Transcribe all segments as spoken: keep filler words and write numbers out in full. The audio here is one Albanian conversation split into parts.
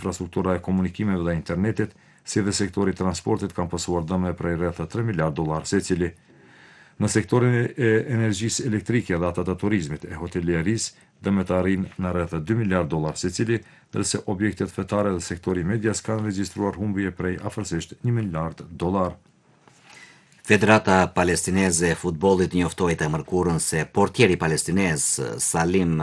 infrastruktura e komunikimeve dhe internetit, si dhe sektori transportit kanë pësuar dëme prej rreth tre miliard dollar secili. Në sektorin e energjisë elektrike dhe ata të turizmit e hotelierisë, dëmet arrin në rreth dy miliard dollar secili, ndërsa objektet fetare dhe sektori medias kanë regjistruar humbje prej afërsisht një miliard dollar. Federata Palestineze e Futbollit njoftoi të mërkurën se portieri palestinez Salim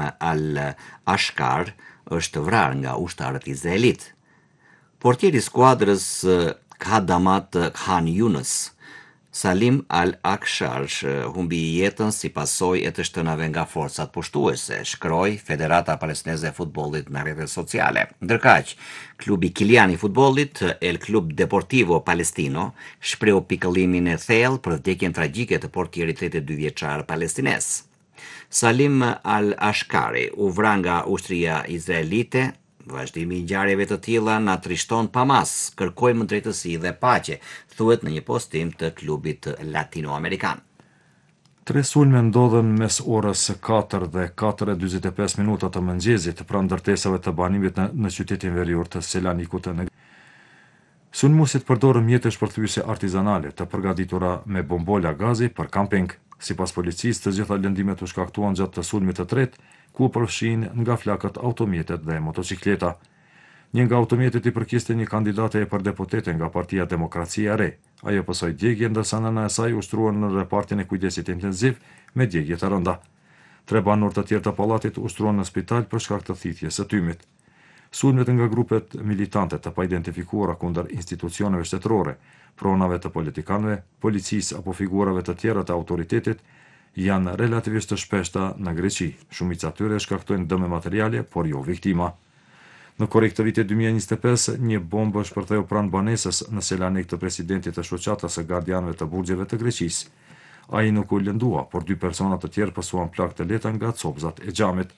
Al-Ashkar është vrarë nga ushtarët izraelit. Portieri i skuadrës Khadamat Khan Yunus, Salim Al-Ashkar humbi jetën si pasojë e të shtënave nga forcat pushtuese, shkroi Federata Palestineze e Futbollit në rrjetet sociale. Ndërkaq, klubi Kilian i futbollit, El Club Deportivo Palestino, shprehu pikëllimin e thellë për vdekjen tragjike të portierit tridhjetë e dy vjeçar palestinez. Salim Al-Ashkari u vra nga ushtria izraelite. Vazhdimi i ngjarjeve të tilla na trishton pamas, kërkojmë drejtësi dhe paqe, thuhet në një postim të klubit latinoamerikan. Tre sulme ndodhen mes orës katër dhe katër e njëzet e pesë minuta të mëngjesit pranë ndërtesave të banimit në, në qytetin verior të Selanikut në sulmuesit përdorën mjete shpërthyese artizanale të përgatitura me bombola gazi për kamping. Sipas policisë, të gjitha lëndimet u shkaktuan gjatë të sulmit të tretë, ku përfshin nga flakët automjetet dhe motocikleta. Një nga automjetet i përkiste një kandidate e për deputete nga Partia Demokracia e Re. Ajo pësoj djegje, ndërsa nëna e saj ushtruan në repartin e kujdesit intenziv me djegje të rënda. Tre banor të tjerë të pallatit ushtruan në spital për shkak të thithjes së tymit. Sulmet nga grupet militante të pa identifikuara kundër institucioneve shtetërore, pronave të politikanëve, policisë apo figurave të tjera të autoritetit, janë relativisht të shpeshta në Greqi. Shumica tyre shkaktojnë dëme materiale, por jo viktima. Në korrik të vitit dy mijë e njëzet e pesë, një bombë shpërtheu pranë banesës në Selanik të presidentit të shoqatës së gardianëve të burgjeve të Greqisë. Ai nuk u lëndua, por dy persona të tjerë pësuan plagë të lehta nga copzat e xhamit.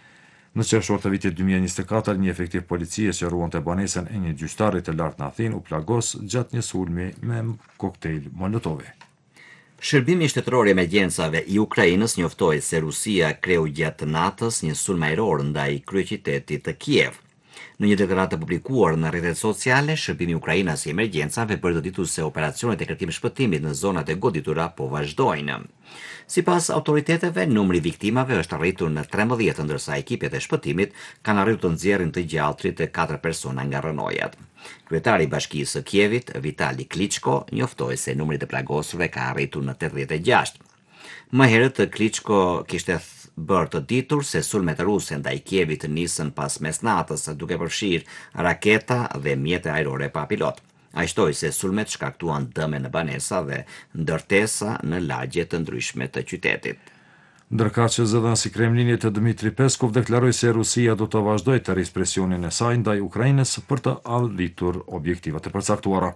Në qershor të vitit dy mijë e njëzet e katër, një efektiv policie që ruante banesën e një gjyqtari të lartë në Athinë u plagos gjatë një sulmi me koktejl Molotov. Shërbimi shtetëror i emergjencave i Ukrainës njoftoi se Rusia kreu gjatë natës një sulm ajror ndaj kryeqytetit të Kiev. Në një deklaratë publikuar në rrjetet sociale, Shërbimi Ukrainas i emergjencave bërë të ditur se operacionet e kërkim shpëtimit në zonat e goditura po vazhdojnë. Sipas autoriteteve, numri viktimave është arritur në trembëdhjetë, ndërsa ekipet e shpëtimit kanë arritur të nxjerrin të gjallë tridhjetë e katër persona nga rënojat. Kryetari i Bashkisë së Kievit, Vitali Klitschko, njoftoi se numri të plagosurve ka arritur në tetëdhjetë e gjashtë. Më herët Klitschko kishte bërë të ditur se sulmet ruse ndaj Kievit nisën pas mesnatës duke përfshirë raketa dhe mjete ajrore pa pilot. Ai shtoi se sulmet shkaktuan dëme në banesa dhe ndërtesa në lagje të ndryshme të qytetit. Ndërka që zëdhënësi i Kremlinit të Dmitri Peskov deklaroi se Rusia do të vazhdojë të rrisë presionin e saj ndaj Ukrainës për të arritur objektivat e përcaktuara.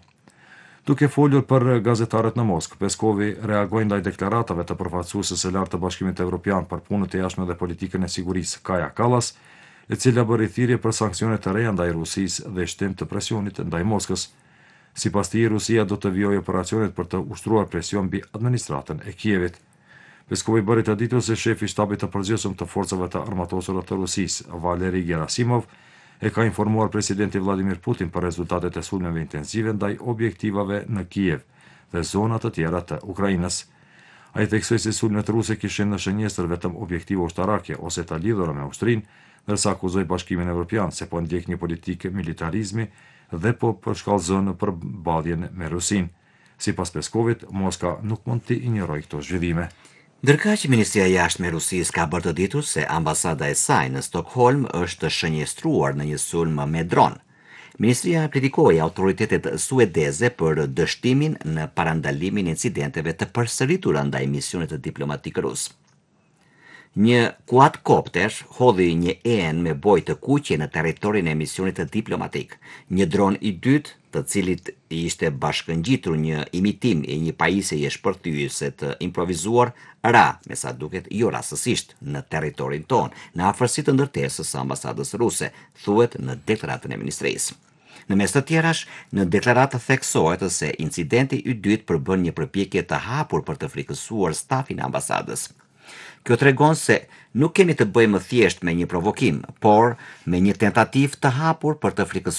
Duke folur për gazetarët në Moskë, Peskovi reagoi ndaj deklaratave të përfaqësuesës së lartë të Bashkimit Evropian për punët e jashtme dhe politikën e sigurisë Kaja Kallas, e cila bëri thirrje për sanksione të reja ndaj Rusisë dhe shtim të presionit ndaj Moskës. Sipas tij, Rusia do të vijojë operacionet për të ushtruar presion mbi administratën e Kievit. Peskovi bëri të ditur se shefi i shtabit të përgjithshëm të forcave të armatosura të Rusisë, Valeri Gerasimov, e ka informuar presidenti Vladimir Putin për rezultatet e sulmeve intensive ndaj objektivave në Kiev dhe zona të tjera të Ukrainës. Ai theksoi se sulmet ruse kishin në shënjestër vetëm objektive ushtarake ose të lidhura me ushtrinë, ndërsa akuzoi Bashkimin Evropian se po ndjek një politikë militarizmi dhe po përshkallëzon përballjen me Rusinë. Sipas Peskovit, Moska nuk mund të injorojë këto zhvillime. Ndërkaq Ministria e Jashtme e Rusisë ka bërë të ditur se ambasada e saj në Stockholm është shënjestruar në një sulm me dron. Ministria kritikoi autoritetet suedeze për dështimin në parandalimin e incidenteve të përsëritura ndaj misionit diplomatik rus. Një quadcopter hodhi një en me bojë të kuqe në territorin e misionit diplomatik. Një dron i dytë, të cilit i ishte bashkëngjitur një imitim e një pajisjeje shpërthyese të improvizuar, ra, me sa duket jo rastësisht, në territorin ton, në afërsi të ndërtesës së ambasadës ruse, thuhet në deklaratën e ministrisë. Në mes të tjerash, në deklaratë theksohet se incidenti i dytë përbën një përpjekje të hapur për të frikësuar stafin e ambasadës. Kjo tregon se nuk kemi të bëjmë thjesht me një provokim, por me një tentativë të hapur për të frikësuar